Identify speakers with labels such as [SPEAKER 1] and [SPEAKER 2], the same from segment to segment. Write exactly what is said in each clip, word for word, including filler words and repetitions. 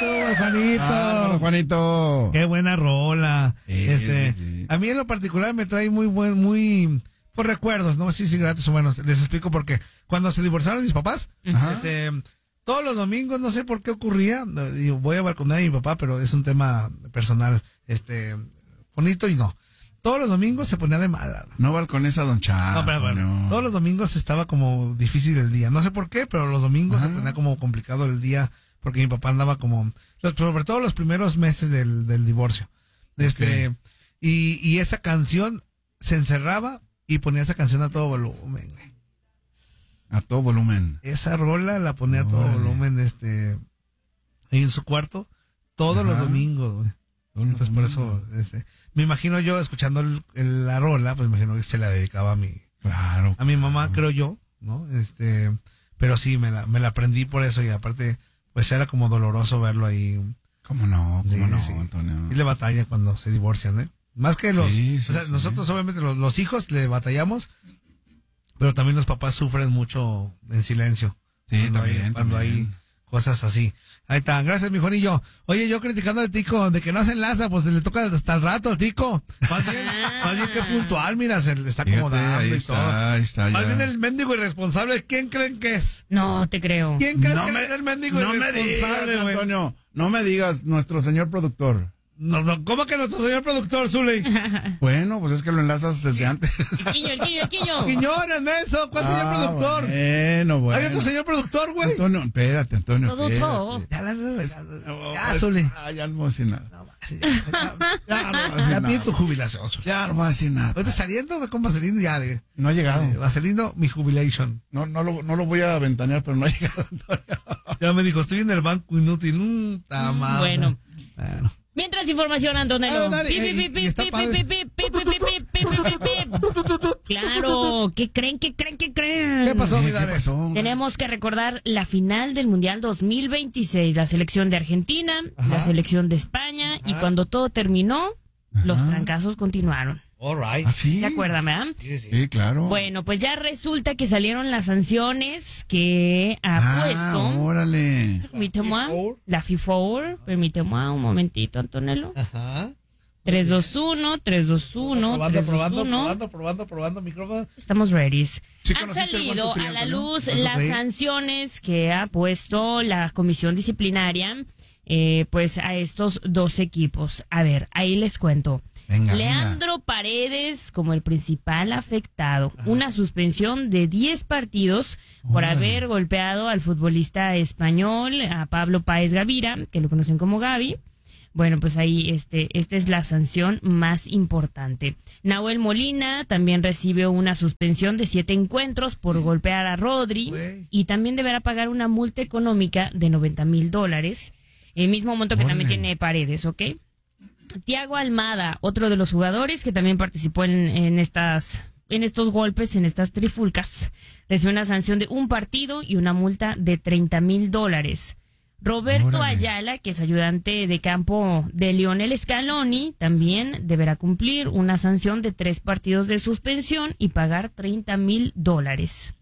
[SPEAKER 1] estuvo, Juanito.
[SPEAKER 2] Ah, Juanito.
[SPEAKER 1] Qué buena rola.
[SPEAKER 2] Sí,
[SPEAKER 1] este,
[SPEAKER 2] sí, sí.
[SPEAKER 1] A mí en lo particular me trae muy buen, muy, por recuerdos, no sé si gratos o buenos. Les explico por qué. Cuando se divorciaron mis papás,
[SPEAKER 2] Ajá.
[SPEAKER 1] este, todos los domingos, no sé por qué ocurría, digo, voy a balconear a mi papá, pero es un tema personal, este, bonito y no. Todos los domingos se ponía de mala.
[SPEAKER 2] No balconesa, don Chapo.
[SPEAKER 1] No, pero bueno,
[SPEAKER 2] no.
[SPEAKER 1] todos los domingos estaba como difícil el día. No sé por qué, pero los domingos
[SPEAKER 2] Ajá.
[SPEAKER 1] se ponía como complicado el día porque mi papá andaba como, sobre todo los primeros meses del, del divorcio. Este,
[SPEAKER 2] Ok.
[SPEAKER 1] y, y esa canción se encerraba y ponía esa canción a todo volumen, güey.
[SPEAKER 2] A todo volumen.
[SPEAKER 1] Esa rola la ponía a todo
[SPEAKER 2] Órale.
[SPEAKER 1] volumen, este, ahí en su cuarto, todos
[SPEAKER 2] Ajá.
[SPEAKER 1] los domingos, güey.
[SPEAKER 2] Todos los
[SPEAKER 1] Entonces por eso, este, me imagino yo escuchando el- el- la rola, pues me imagino que se la dedicaba a mi,
[SPEAKER 2] Claro.
[SPEAKER 1] a mi mamá, creo yo, ¿no? Este, pero sí, me la, me la aprendí por eso y aparte, pues era como doloroso verlo ahí.
[SPEAKER 2] ¿Cómo no? ¿Cómo
[SPEAKER 1] Sí,
[SPEAKER 2] no,
[SPEAKER 1] sí.
[SPEAKER 2] Antonio?
[SPEAKER 1] Y le batalla cuando se divorcian, ¿eh? Más que los,
[SPEAKER 2] Sí, sí,
[SPEAKER 1] o sea,
[SPEAKER 2] sí.
[SPEAKER 1] nosotros obviamente los, los hijos le batallamos, pero también los papás sufren mucho en silencio.
[SPEAKER 2] Sí,
[SPEAKER 1] cuando
[SPEAKER 2] también,
[SPEAKER 1] hay, cuando
[SPEAKER 2] también.
[SPEAKER 1] hay cosas así. Ahí está, gracias mi Juanillo. Oye, yo criticando al Tico de que no se enlaza, pues le toca hasta el rato al Tico. Más bien, más bien que puntual, mira, se le está
[SPEAKER 2] Fíjate,
[SPEAKER 1] acomodando
[SPEAKER 2] ahí
[SPEAKER 1] y
[SPEAKER 2] está,
[SPEAKER 1] todo.
[SPEAKER 2] ahí está,
[SPEAKER 1] Más
[SPEAKER 2] ya.
[SPEAKER 1] bien el mendigo irresponsable, ¿quién creen que es?
[SPEAKER 3] No te creo.
[SPEAKER 1] ¿Quién creen
[SPEAKER 2] No
[SPEAKER 1] que
[SPEAKER 2] me,
[SPEAKER 1] es el mendigo
[SPEAKER 2] no me
[SPEAKER 1] irresponsable,
[SPEAKER 2] digas,
[SPEAKER 1] güey?
[SPEAKER 2] Antonio. No me digas, nuestro señor productor.
[SPEAKER 1] No, no, ¿cómo que nuestro señor productor, Zuley?
[SPEAKER 2] Bueno, pues es que lo enlazas desde antes.
[SPEAKER 3] El Quiño, el Quiño, el Quiño.
[SPEAKER 1] Quiñones, menso, ¿cuál señor
[SPEAKER 2] Ah,
[SPEAKER 1] productor?
[SPEAKER 2] Bueno, bueno.
[SPEAKER 1] Hay otro señor productor, güey.
[SPEAKER 2] Antonio, espérate, Antonio.
[SPEAKER 3] Productor.
[SPEAKER 2] espérate.
[SPEAKER 1] Ya, la- ya, ya,
[SPEAKER 2] Oh,
[SPEAKER 1] Zuley.
[SPEAKER 2] ah, ya no voy a decir nada.
[SPEAKER 1] Ya, ya,
[SPEAKER 2] Ya no voy a decir
[SPEAKER 1] ya pide
[SPEAKER 2] nada.
[SPEAKER 1] tu jubilación, Zuley.
[SPEAKER 2] Ya no voy a decir nada.
[SPEAKER 1] Ahorita saliendo, ve con Vaselino ya de...
[SPEAKER 2] No ha llegado.
[SPEAKER 1] de Vaselino, mi jubilation.
[SPEAKER 2] No, no, lo, no lo voy a ventanear, pero no ha llegado, Antonio.
[SPEAKER 1] Ya me dijo, estoy en el banco inútil. Mm, ta
[SPEAKER 3] Mm,
[SPEAKER 1] madre.
[SPEAKER 3] bueno.
[SPEAKER 1] Bueno.
[SPEAKER 3] Mientras información, Antonello.
[SPEAKER 1] Ah, dale,
[SPEAKER 3] Pi, pi,
[SPEAKER 1] y-
[SPEAKER 3] pi,
[SPEAKER 1] y
[SPEAKER 3] pi,
[SPEAKER 1] está
[SPEAKER 3] pi,
[SPEAKER 1] padre.
[SPEAKER 3] pi, pi, pi, pi, pi, pi, pi, pi, pi. Claro, ¿qué creen? ¿Qué creen? ¿Qué creen?
[SPEAKER 1] ¿Qué pasó,
[SPEAKER 2] ¿Qué,
[SPEAKER 1] mi
[SPEAKER 2] qué
[SPEAKER 1] Dare?
[SPEAKER 2] pasó?
[SPEAKER 3] Tenemos que recordar la final del Mundial dos mil veintiséis, la selección de Argentina,
[SPEAKER 1] Ajá.
[SPEAKER 3] la selección de España, y
[SPEAKER 1] Ajá.
[SPEAKER 3] cuando todo terminó, los
[SPEAKER 2] Ajá.
[SPEAKER 3] trancazos continuaron.
[SPEAKER 1] All right.
[SPEAKER 2] ¿Ah, sí?
[SPEAKER 3] ¿Se acuerdan, verdad?
[SPEAKER 1] Sí, sí.
[SPEAKER 2] Sí, claro.
[SPEAKER 3] Bueno, pues ya resulta que salieron las sanciones que ha
[SPEAKER 2] ah,
[SPEAKER 3] puesto.
[SPEAKER 2] órale.
[SPEAKER 3] Permíteme, la FIFA, permíteme un momentito, Antonello.
[SPEAKER 1] Ajá.
[SPEAKER 3] tres dos uno, tres dos uno,
[SPEAKER 1] Probando,
[SPEAKER 3] tres dos
[SPEAKER 1] probando,
[SPEAKER 3] uno.
[SPEAKER 1] probando, probando, probando, micrófono.
[SPEAKER 3] Estamos ready.
[SPEAKER 2] Sí,
[SPEAKER 3] Han
[SPEAKER 2] conociste el
[SPEAKER 3] salido
[SPEAKER 2] guante
[SPEAKER 3] a la
[SPEAKER 2] triángulo, ¿no?
[SPEAKER 3] luz
[SPEAKER 1] ¿Cuánto
[SPEAKER 3] las
[SPEAKER 1] fue?
[SPEAKER 3] sanciones que ha puesto la comisión disciplinaria, eh, pues a estos dos equipos. A ver, ahí les cuento.
[SPEAKER 2] Venga,
[SPEAKER 3] Leandro Paredes como el principal afectado. Una suspensión de diez partidos por
[SPEAKER 2] Órale.
[SPEAKER 3] haber golpeado al futbolista español, a Pablo Páez Gavira, que lo conocen como Gavi. Bueno, pues ahí este, esta es la sanción más importante. Nahuel Molina también recibe una suspensión de siete encuentros por golpear a Rodri
[SPEAKER 1] Güey.
[SPEAKER 3] y también deberá pagar una multa económica de noventa mil dólares, el mismo monto que también
[SPEAKER 2] Órale.
[SPEAKER 3] tiene Paredes, ¿ok? Tiago Almada, otro de los jugadores que también participó en, en estas en estos golpes, en estas trifulcas, recibe una sanción de un partido y una multa de treinta mil dólares. Roberto
[SPEAKER 2] Órale.
[SPEAKER 3] Ayala, que es ayudante de campo de Lionel Scaloni, también deberá cumplir una sanción de tres partidos de suspensión y pagar treinta mil dólares.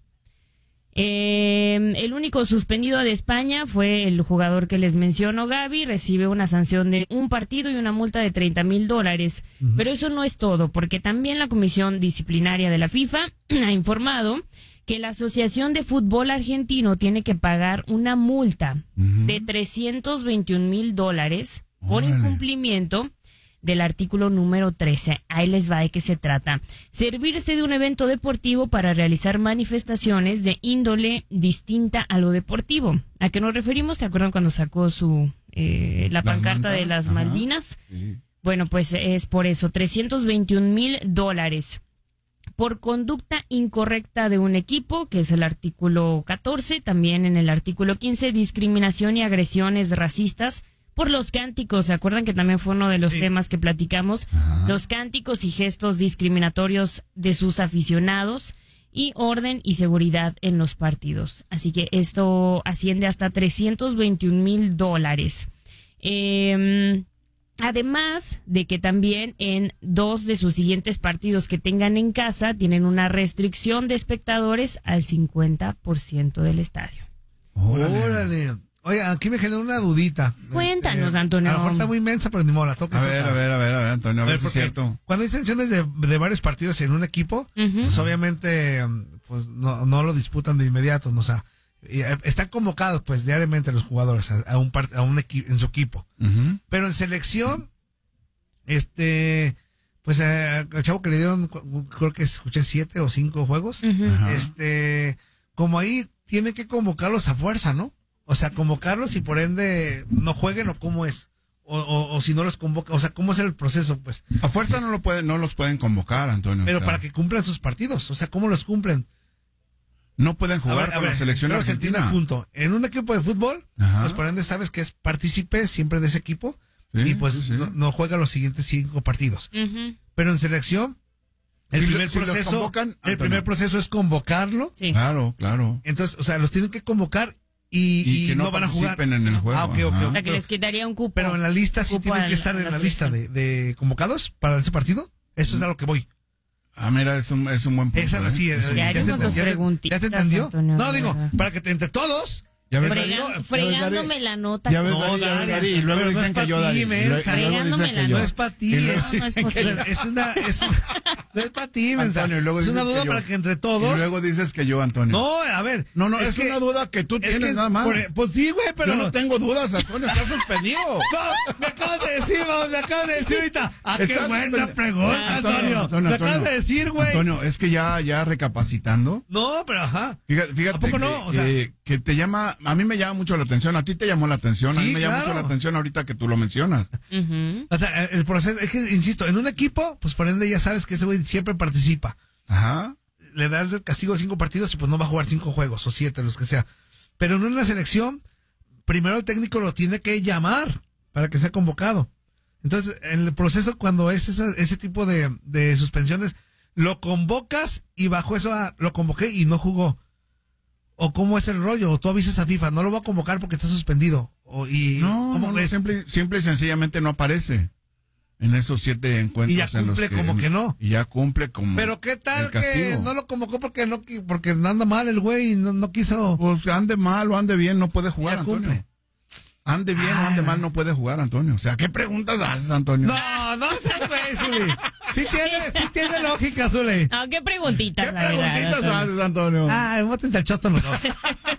[SPEAKER 3] Eh, el único suspendido de España fue el jugador que les menciono, Gavi, recibe una sanción de un partido y una multa de treinta mil dólares. Uh-huh. Pero eso no es todo, porque también la Comisión Disciplinaria de la FIFA ha informado que la Asociación de Fútbol Argentino tiene que pagar una multa uh-huh. de trescientos veintiún mil dólares por
[SPEAKER 2] Órale.
[SPEAKER 3] incumplimiento del artículo número trece. Ahí les va de qué se trata. Servirse de un evento deportivo para realizar manifestaciones de índole distinta a lo deportivo. ¿A qué nos referimos? ¿Se acuerdan cuando sacó su eh, la
[SPEAKER 2] ¿Las
[SPEAKER 3] pancarta
[SPEAKER 2] mantas?
[SPEAKER 3] de las
[SPEAKER 2] Ajá.
[SPEAKER 3] Malvinas?
[SPEAKER 2] Sí.
[SPEAKER 3] Bueno, pues es por eso, trescientos veintiún mil dólares. Por conducta incorrecta de un equipo, que es el artículo catorce, también en el artículo quince, discriminación y agresiones racistas por los cánticos. ¿Se acuerdan que también fue uno de los
[SPEAKER 1] sí.
[SPEAKER 3] temas que platicamos?
[SPEAKER 2] Ajá.
[SPEAKER 3] Los cánticos y gestos discriminatorios de sus aficionados y orden y seguridad en los partidos. Así que esto asciende hasta trescientos veintiún mil dólares. Eh, además de que también en dos de sus siguientes partidos que tengan en casa tienen una restricción de espectadores al cincuenta por ciento del estadio.
[SPEAKER 2] Órale.
[SPEAKER 1] Órale. Oye, aquí me genera una dudita.
[SPEAKER 3] Cuéntanos,
[SPEAKER 1] Eh,
[SPEAKER 3] Antonio.
[SPEAKER 1] A lo mejor está muy inmensa, pero ni modo, la toca.
[SPEAKER 2] A ver, a ver, a ver, a ver, Antonio, a ver si es
[SPEAKER 1] porque
[SPEAKER 2] cierto.
[SPEAKER 1] Cuando hay sanciones de, de varios partidos en un equipo,
[SPEAKER 3] Ujú.
[SPEAKER 1] pues obviamente pues no, no lo disputan de inmediato, ¿no? O sea, y, eh, están convocados pues diariamente los jugadores a, a un part- a un equi- en su equipo.
[SPEAKER 2] Ujú.
[SPEAKER 1] Pero en selección, este, pues eh, al chavo que le dieron, cu- creo que escuché siete o cinco juegos,
[SPEAKER 3] Ujú.
[SPEAKER 2] Ajá.
[SPEAKER 1] este, como ahí tienen que convocarlos a fuerza, ¿no? O sea, convocarlos y por ende no jueguen o cómo es. O, o, o si no los convoca, o sea, ¿cómo es el proceso? Pues,
[SPEAKER 2] A fuerza no lo pueden, no los pueden convocar, Antonio.
[SPEAKER 1] pero
[SPEAKER 2] o sea,
[SPEAKER 1] para que cumplan sus partidos, o sea, ¿cómo los cumplen?
[SPEAKER 2] no pueden
[SPEAKER 1] A
[SPEAKER 2] jugar
[SPEAKER 1] ver, a
[SPEAKER 2] con
[SPEAKER 1] ver,
[SPEAKER 2] la selección
[SPEAKER 1] quiero sentir
[SPEAKER 2] argentina.
[SPEAKER 1] un punto. En un equipo de fútbol,
[SPEAKER 2] Ajá.
[SPEAKER 1] pues por ende sabes que es partícipe siempre de ese equipo
[SPEAKER 2] Sí,
[SPEAKER 1] y pues
[SPEAKER 2] sí, sí.
[SPEAKER 1] No, no juega los siguientes cinco partidos.
[SPEAKER 3] Ujú.
[SPEAKER 1] Pero en selección, el
[SPEAKER 2] Si lo-
[SPEAKER 1] primer
[SPEAKER 2] si los
[SPEAKER 1] proceso,
[SPEAKER 2] convocan,
[SPEAKER 1] el
[SPEAKER 2] Antonio.
[SPEAKER 1] primer proceso es convocarlo.
[SPEAKER 3] Sí.
[SPEAKER 2] Claro, claro.
[SPEAKER 1] Entonces, o sea, los tienen que convocar y,
[SPEAKER 2] Y
[SPEAKER 1] y
[SPEAKER 2] que no
[SPEAKER 1] no, van a jugar.
[SPEAKER 2] participen en el juego,
[SPEAKER 1] Ah, ok, ok,
[SPEAKER 2] ajá.
[SPEAKER 1] ok.
[SPEAKER 3] O sea, que les quitaría un cupo.
[SPEAKER 1] Pero en la lista sí
[SPEAKER 3] Cupo
[SPEAKER 1] tienen
[SPEAKER 3] al-
[SPEAKER 1] que estar
[SPEAKER 3] a
[SPEAKER 1] en
[SPEAKER 3] la
[SPEAKER 1] la lista de,
[SPEAKER 3] selección.
[SPEAKER 1] de convocados para ese partido. Eso es a lo que voy.
[SPEAKER 2] Ah, mira, es un, es un buen punto.
[SPEAKER 1] Esa
[SPEAKER 2] ¿eh?
[SPEAKER 1] sí,
[SPEAKER 2] Es un
[SPEAKER 3] Ya
[SPEAKER 2] buen
[SPEAKER 3] eres
[SPEAKER 1] se
[SPEAKER 3] con
[SPEAKER 2] punto.
[SPEAKER 3] tus
[SPEAKER 1] entendió?
[SPEAKER 3] preguntitas,
[SPEAKER 1] ¿Ya se entendió?
[SPEAKER 3] Antonio,
[SPEAKER 1] no,
[SPEAKER 3] de
[SPEAKER 1] digo,
[SPEAKER 3] verdad.
[SPEAKER 1] para que te entre todos.
[SPEAKER 2] Ya ves,
[SPEAKER 3] Fregan-
[SPEAKER 2] Darío, ya ves,
[SPEAKER 3] fregándome
[SPEAKER 2] Darío.
[SPEAKER 3] la nota.
[SPEAKER 2] Ya ves,
[SPEAKER 1] No,
[SPEAKER 2] Darío, ya ves,
[SPEAKER 1] Darío,
[SPEAKER 2] Darío, y luego
[SPEAKER 1] pero no
[SPEAKER 2] dicen
[SPEAKER 1] es
[SPEAKER 2] que
[SPEAKER 1] pa'
[SPEAKER 2] yo,
[SPEAKER 1] ti,
[SPEAKER 2] Darío. Y
[SPEAKER 1] mensa.
[SPEAKER 2] luego- y luego
[SPEAKER 3] Fregándome
[SPEAKER 2] dicen
[SPEAKER 3] la
[SPEAKER 2] que
[SPEAKER 1] No
[SPEAKER 2] yo.
[SPEAKER 1] es para ti.
[SPEAKER 2] Y luego
[SPEAKER 1] es-
[SPEAKER 3] no es
[SPEAKER 2] dicen que yo.
[SPEAKER 1] Es una, es una, no es para ti, mensa.
[SPEAKER 2] Antonio, y luego
[SPEAKER 1] Es una
[SPEAKER 2] dices
[SPEAKER 1] duda
[SPEAKER 2] que yo.
[SPEAKER 1] para que entre
[SPEAKER 2] Y
[SPEAKER 1] todos.
[SPEAKER 2] luego dices que yo, Antonio.
[SPEAKER 1] No, a ver.
[SPEAKER 2] No, no, es, una duda que tú
[SPEAKER 1] es
[SPEAKER 2] tienes
[SPEAKER 1] que
[SPEAKER 2] nada más.
[SPEAKER 1] por- pues sí, güey, pero.
[SPEAKER 2] Yo no tengo dudas, Antonio, está suspendido.
[SPEAKER 1] No, me acabas de decir, vamos, me acabas de decir ahorita. Ah, qué
[SPEAKER 2] Estás
[SPEAKER 1] buena
[SPEAKER 2] suspendido.
[SPEAKER 1] pregunta,
[SPEAKER 2] Antonio,
[SPEAKER 1] Antonio.
[SPEAKER 2] Antonio,
[SPEAKER 1] Me acabas
[SPEAKER 2] Antonio.
[SPEAKER 1] de decir, güey.
[SPEAKER 2] Antonio, es que ya, ya recapacitando.
[SPEAKER 1] No, pero ajá.
[SPEAKER 2] Fíjate, fíjate
[SPEAKER 1] ¿A poco
[SPEAKER 2] que,
[SPEAKER 1] no? O sea-
[SPEAKER 2] que- que te llama, a mí me llama mucho la atención, a ti te llamó la atención, a
[SPEAKER 1] Sí,
[SPEAKER 2] mí me llama
[SPEAKER 1] claro.
[SPEAKER 2] mucho la atención ahorita que tú lo mencionas.
[SPEAKER 3] Ujú.
[SPEAKER 1] O sea, el proceso, es que, insisto, en un equipo, pues por ende ya sabes que ese güey siempre participa.
[SPEAKER 2] Ajá.
[SPEAKER 1] Le das el castigo cinco partidos y pues no va a jugar cinco juegos o siete, los que sea. Pero en una selección, primero el técnico lo tiene que llamar para que sea convocado. Entonces, en el proceso, cuando es esa- ese tipo de, de suspensiones, lo convocas y bajo eso ah, lo convoqué y no jugó. O cómo es el rollo, o tú avisas a FIFA, no lo voy a convocar porque está suspendido. O, y,
[SPEAKER 2] No,
[SPEAKER 1] ¿cómo
[SPEAKER 2] no, no,
[SPEAKER 1] es?
[SPEAKER 2] simple, simple y sencillamente no aparece en esos siete encuentros.
[SPEAKER 1] Y ya
[SPEAKER 2] en los
[SPEAKER 1] cumple como que no.
[SPEAKER 2] Y ya cumple como
[SPEAKER 1] Pero qué tal
[SPEAKER 2] el
[SPEAKER 1] que
[SPEAKER 2] castigo.
[SPEAKER 1] no lo convocó porque no qui- porque anda mal el güey y no, no quiso.
[SPEAKER 2] Pues ande mal o ande bien, no puede jugar,
[SPEAKER 1] Ya
[SPEAKER 2] Antonio.
[SPEAKER 1] cumple.
[SPEAKER 2] Ande bien o ande mal, no puede jugar, Antonio. O sea, ¿qué preguntas haces, Antonio?
[SPEAKER 1] No, no seas güey, Zuli. Sí tiene, sí tiene lógica, Zuli.
[SPEAKER 3] No, qué preguntitas,
[SPEAKER 2] ¿Qué
[SPEAKER 3] la verdad,
[SPEAKER 2] preguntitas
[SPEAKER 3] Antonio.
[SPEAKER 2] haces, Antonio?
[SPEAKER 1] Ah, mótense al chosto los dos.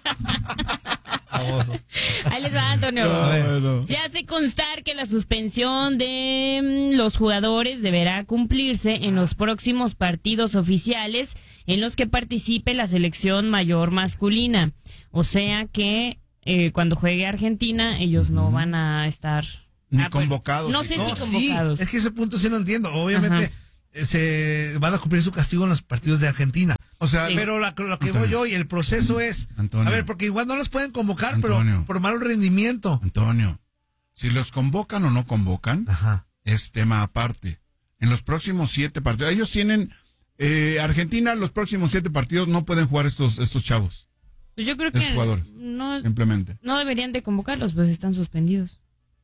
[SPEAKER 1] Babosos.
[SPEAKER 3] Ahí les va, Antonio.
[SPEAKER 2] No, bueno.
[SPEAKER 3] Se hace constar que la suspensión de mm, los jugadores deberá cumplirse en los próximos partidos oficiales en los que participe la selección mayor masculina. O sea que eh, cuando juegue Argentina, ellos no van a estar
[SPEAKER 2] Ni
[SPEAKER 3] Ah, pero-
[SPEAKER 2] convocados.
[SPEAKER 3] No
[SPEAKER 2] ni
[SPEAKER 3] sé
[SPEAKER 2] todo.
[SPEAKER 3] si
[SPEAKER 1] No,
[SPEAKER 3] convocados.
[SPEAKER 1] sí, es que ese punto sí lo entiendo. Obviamente
[SPEAKER 3] Ajá.
[SPEAKER 1] eh, se van a cumplir su castigo en los partidos de Argentina.
[SPEAKER 2] O sea,
[SPEAKER 3] Sí.
[SPEAKER 1] Pero la- lo que
[SPEAKER 2] Antonio.
[SPEAKER 1] voy yo y el proceso es,
[SPEAKER 2] Antonio.
[SPEAKER 1] a ver, porque igual no los pueden convocar,
[SPEAKER 2] Antonio.
[SPEAKER 1] pero por mal rendimiento.
[SPEAKER 2] Antonio, si los convocan o no convocan,
[SPEAKER 1] Ajá.
[SPEAKER 2] es tema aparte. En los próximos siete partidos, ellos tienen, eh, Argentina, los próximos siete partidos no pueden jugar estos, estos chavos,
[SPEAKER 3] Pues yo creo
[SPEAKER 2] esos
[SPEAKER 3] que
[SPEAKER 2] jugadores.
[SPEAKER 3] no,
[SPEAKER 2] simplemente.
[SPEAKER 3] no deberían de convocarlos, pues están suspendidos.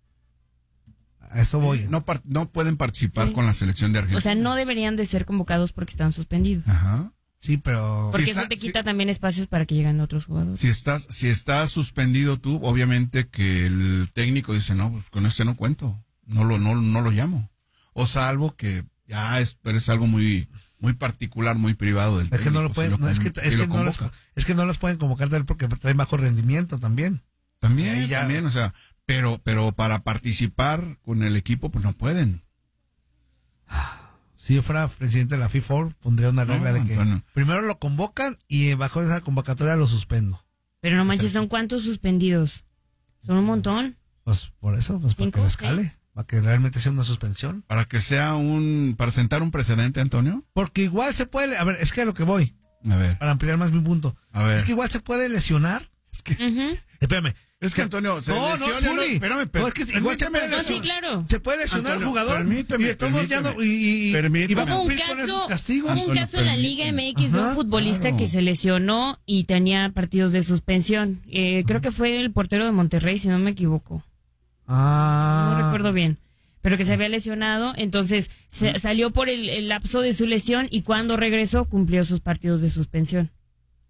[SPEAKER 1] A eso voy.
[SPEAKER 2] No, par- no pueden participar
[SPEAKER 3] Sí.
[SPEAKER 2] con la selección de Argentina.
[SPEAKER 3] O sea, no deberían de ser convocados porque están suspendidos.
[SPEAKER 2] Ajá.
[SPEAKER 1] Sí, pero...
[SPEAKER 3] Porque
[SPEAKER 2] Si
[SPEAKER 3] eso
[SPEAKER 2] está-
[SPEAKER 3] te
[SPEAKER 2] si-
[SPEAKER 3] quita también espacios para que lleguen otros jugadores.
[SPEAKER 2] Si estás, si estás suspendido tú, obviamente que el técnico dice, no, pues con este no cuento, no lo, no, no lo llamo. O salvo que ya es, pero es algo muy, muy particular, muy privado del
[SPEAKER 1] Es que no lo
[SPEAKER 2] técnico,
[SPEAKER 1] pueden,
[SPEAKER 2] si
[SPEAKER 1] no, es que,
[SPEAKER 2] con-
[SPEAKER 1] es
[SPEAKER 2] si
[SPEAKER 1] que
[SPEAKER 2] lo
[SPEAKER 1] no los,
[SPEAKER 2] convoca.
[SPEAKER 1] es que no los pueden convocar de él porque traen bajo rendimiento también.
[SPEAKER 2] También,
[SPEAKER 1] ahí ya-
[SPEAKER 2] también, o sea, pero, pero para participar con el equipo, pues no pueden.
[SPEAKER 1] Si yo fuera presidente de la FIFA, pondría una
[SPEAKER 2] No,
[SPEAKER 1] regla de que
[SPEAKER 2] Antonio.
[SPEAKER 1] primero lo convocan y bajo esa convocatoria lo suspendo.
[SPEAKER 3] Pero no manches, ¿son cuántos suspendidos? Son un montón.
[SPEAKER 1] Pues por eso, pues para
[SPEAKER 3] Cinco,
[SPEAKER 1] que le escale, para que realmente sea una suspensión.
[SPEAKER 2] Para que sea un, para sentar un precedente, Antonio.
[SPEAKER 1] Porque igual se puede, a ver, es que a lo que voy,
[SPEAKER 2] A ver,
[SPEAKER 1] para ampliar más mi punto.
[SPEAKER 2] a ver.
[SPEAKER 1] Es que igual se puede lesionar.
[SPEAKER 2] Es que,
[SPEAKER 3] Ujú.
[SPEAKER 1] Espérame.
[SPEAKER 2] es que Antonio, se
[SPEAKER 1] No, no,
[SPEAKER 2] lesiona,
[SPEAKER 1] Zuli.
[SPEAKER 2] espérame,
[SPEAKER 1] No, es que igual se
[SPEAKER 2] permíteme.
[SPEAKER 1] puede
[SPEAKER 3] No, sí, claro.
[SPEAKER 1] Se puede lesionar
[SPEAKER 2] Antonio,
[SPEAKER 1] el jugador
[SPEAKER 2] permíteme,
[SPEAKER 1] y de todos modos ya no- y, y, y-
[SPEAKER 2] permíteme.
[SPEAKER 1] y va a
[SPEAKER 3] Hubo un
[SPEAKER 1] cumplir con esos
[SPEAKER 3] caso,
[SPEAKER 1] castigos.
[SPEAKER 3] hubo un
[SPEAKER 2] Antonio,
[SPEAKER 3] caso en la Liga
[SPEAKER 2] permíteme.
[SPEAKER 3] M X de un
[SPEAKER 1] Ajá,
[SPEAKER 3] futbolista
[SPEAKER 2] claro.
[SPEAKER 3] que se lesionó y tenía partidos de suspensión. Eh, creo que fue el portero de Monterrey, si no me equivoco.
[SPEAKER 1] Ah.
[SPEAKER 3] No recuerdo bien. Pero que se había lesionado, entonces se- salió por el, el lapso de su lesión y cuando regresó cumplió sus partidos de suspensión.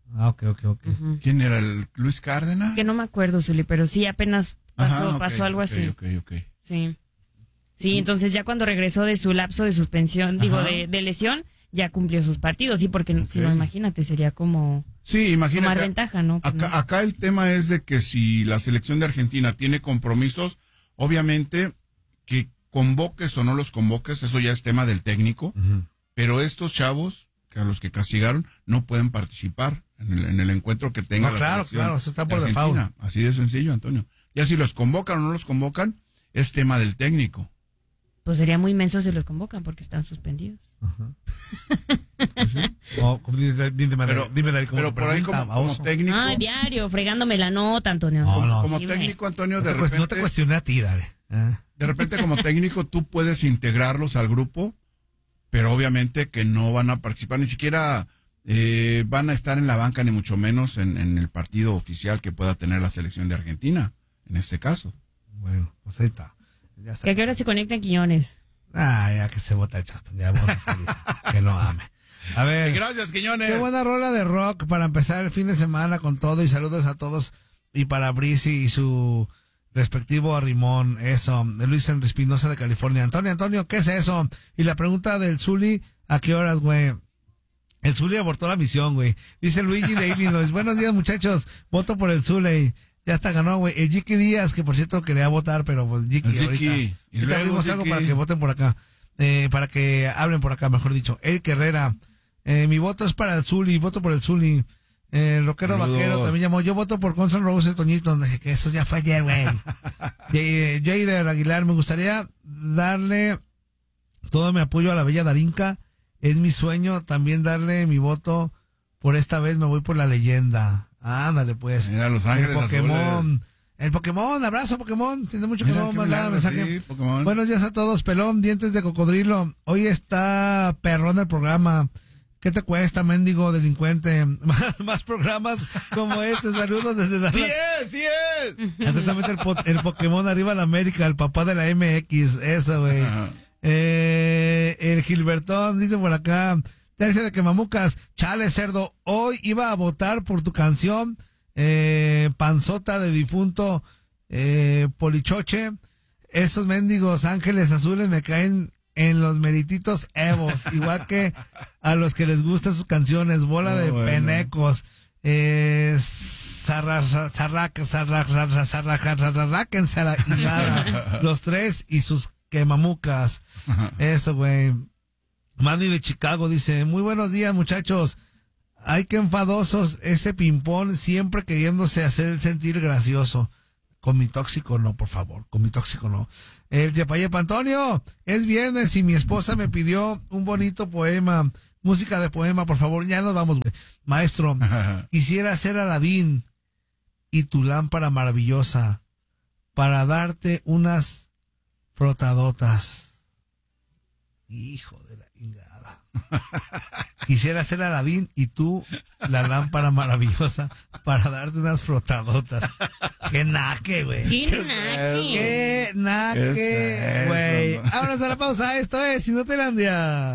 [SPEAKER 1] Ah, ok, ok, ok.
[SPEAKER 3] Ujú.
[SPEAKER 2] ¿Quién era el Luis Cárdenas?
[SPEAKER 3] Es que no me acuerdo, Zuli, pero sí apenas pasó,
[SPEAKER 2] Ajá, ok,
[SPEAKER 3] pasó algo
[SPEAKER 2] ok,
[SPEAKER 3] así.
[SPEAKER 2] Ok, ok.
[SPEAKER 3] Sí. Sí, entonces ya cuando regresó de su lapso de suspensión, digo,
[SPEAKER 2] Ajá.
[SPEAKER 3] de, de lesión, ya cumplió sus partidos. Sí, porque si no,
[SPEAKER 2] Ok.
[SPEAKER 3] imagínate, sería como
[SPEAKER 2] Sí, imagínate.
[SPEAKER 3] tomar ventaja, ¿no? Pues
[SPEAKER 2] Acá,
[SPEAKER 3] no.
[SPEAKER 2] acá el tema es de que si la selección de Argentina tiene compromisos, obviamente que convoques o no los convoques, eso ya es tema del técnico,
[SPEAKER 1] Ujú.
[SPEAKER 2] pero estos chavos, que a los que castigaron, no pueden participar en el, en el encuentro que tenga
[SPEAKER 1] No,
[SPEAKER 2] la
[SPEAKER 1] claro,
[SPEAKER 2] selección
[SPEAKER 1] claro, eso está
[SPEAKER 2] de
[SPEAKER 1] por
[SPEAKER 2] Argentina.
[SPEAKER 1] default.
[SPEAKER 2] Así de sencillo, Antonio. Ya si los convocan o no los convocan, es tema del técnico.
[SPEAKER 3] Pues sería muy inmenso si los convocan porque están suspendidos.
[SPEAKER 1] O, como dices, dime,
[SPEAKER 2] Pero,
[SPEAKER 1] dime, David, ¿cómo
[SPEAKER 2] pero
[SPEAKER 1] te
[SPEAKER 2] por ahí
[SPEAKER 1] pregunta,
[SPEAKER 2] como, como
[SPEAKER 1] baboso?
[SPEAKER 2] técnico,
[SPEAKER 3] Ah, diario, fregándome la nota, Antonio.
[SPEAKER 1] No, no.
[SPEAKER 2] como
[SPEAKER 3] Dime.
[SPEAKER 2] técnico, Antonio,
[SPEAKER 1] No
[SPEAKER 2] de
[SPEAKER 1] te, cuest- no te
[SPEAKER 2] repente,
[SPEAKER 1] cuestioné a ti, dale. Eh.
[SPEAKER 2] de repente como técnico tú puedes integrarlos al grupo, pero obviamente que no van a participar, ni siquiera eh, van a estar en la banca, ni mucho menos en, en el partido oficial que pueda tener la selección de Argentina, en este caso.
[SPEAKER 1] Bueno, pues ahí está. Ya está.
[SPEAKER 3] ¿Que a qué hora se conectan Quiñones?
[SPEAKER 1] Ah, ya que se bota el chastón, ya vamos a salir. Que lo ame. A ver.
[SPEAKER 2] Gracias, Quiñones.
[SPEAKER 1] Qué buena rola de rock para empezar el fin de semana con todo y saludos a todos y para Brisi y su respectivo arrimón, eso, de Luis Henry Espinosa de California. Antonio, Antonio, ¿qué es eso? Y la pregunta del Zuli, ¿a qué horas, güey? El Zuli abortó la misión, güey. Dice Luigi de Illinois, buenos días muchachos, voto por el Zuli. Ya hasta ganó, güey. El Jiki Díaz, que por cierto quería votar, pero pues Jiki,
[SPEAKER 2] El Jiki.
[SPEAKER 1] ahorita.
[SPEAKER 2] Y
[SPEAKER 1] ahorita
[SPEAKER 2] luego,
[SPEAKER 1] abrimos algo
[SPEAKER 2] Jiki.
[SPEAKER 1] para que voten por acá. Eh, para que hablen por acá, mejor dicho. Eric Herrera, eh, mi voto es para el Zuli, voto por el Zuli. Eh, el rockero
[SPEAKER 2] Saludos.
[SPEAKER 1] vaquero también llamó. Yo voto por Guns N' Roses, Toñito. Dije que eso ya fue ayer, güey. Y, Jader Aguilar, me gustaría darle todo mi apoyo a la bella Darinka. Es mi sueño también darle mi voto. Por esta vez me voy por la leyenda. Ándale, pues.
[SPEAKER 2] Mira, Los Ángeles
[SPEAKER 1] El Pokémon.
[SPEAKER 2] Azules.
[SPEAKER 1] El Pokémon, abrazo Pokémon. Tiene mucho que
[SPEAKER 2] Mira,
[SPEAKER 1] no
[SPEAKER 2] qué
[SPEAKER 1] mandar
[SPEAKER 2] milagro,
[SPEAKER 1] mensaje.
[SPEAKER 2] sí, Pokémon.
[SPEAKER 1] Buenos días a todos, pelón, dientes de cocodrilo. Hoy está perrón el programa. ¿Qué te cuesta, mendigo delincuente? Más, más programas como este. Saludos desde la...
[SPEAKER 2] Sí es, sí es.
[SPEAKER 1] Atentamente el, po- el Pokémon arriba la América, el papá de la M X. Eso, güey.
[SPEAKER 2] Ajá.
[SPEAKER 1] Eh, el Gilbertón dice por acá, Tercia de Quemamucas, chale cerdo, hoy iba a votar por tu canción, eh, Panzota de difunto, eh, Polichoche. Esos mendigos ángeles azules me caen en los merititos evos, igual que a los que les gustan sus canciones, bola
[SPEAKER 2] Oh,
[SPEAKER 1] de
[SPEAKER 2] bueno.
[SPEAKER 1] penecos, eh, zarra, zarraca, zarra, zarra, zarraquen, zarra, y nada, los tres y sus quemamucas. Eso, güey. Manny de Chicago dice, muy buenos días, muchachos. Ay, qué enfadosos ese ping-pong siempre queriéndose hacer sentir gracioso. Con mi tóxico no, por favor. Con mi tóxico no. El Yepayepa, Antonio, es viernes y mi esposa me pidió un bonito poema. Música de poema, por favor. Ya nos vamos, güey. Maestro, quisiera ser Aladín y tu lámpara maravillosa para darte unas frotadotas. Hijo de la chingada. Quisiera ser Aladín y tú la lámpara maravillosa para darte unas frotadotas. ¡Qué naque, güey!
[SPEAKER 3] ¡Qué naque!
[SPEAKER 1] ¡Qué naque,
[SPEAKER 2] ¿Qué es
[SPEAKER 1] güey!
[SPEAKER 2] eso?
[SPEAKER 1] Vámonos a la pausa. Esto es Sinotelandia.